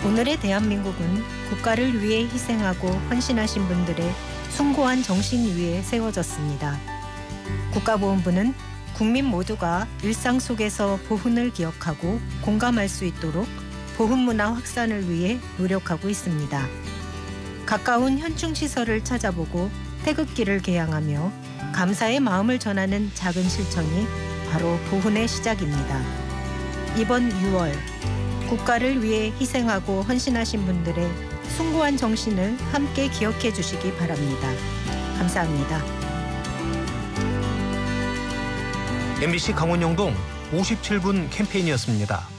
오늘의 대한민국은 국가를 위해 희생하고 헌신하신 분들의 숭고한 정신 위에 세워졌습니다. 국가보훈부는 국민 모두가 일상 속에서 보훈을 기억하고 공감할 수 있도록 보훈 문화 확산을 위해 노력하고 있습니다. 가까운 현충시설을 찾아보고 태극기를 개양하며 감사의 마음을 전하는 작은 실천이 바로 보훈의 시작입니다. 이번 6월 국가를 위해 희생하고 헌신하신 분들의 숭고한 정신을 함께 기억해 주시기 바랍니다. 감사합니다. MBC 강원영동 57분 캠페인이었습니다.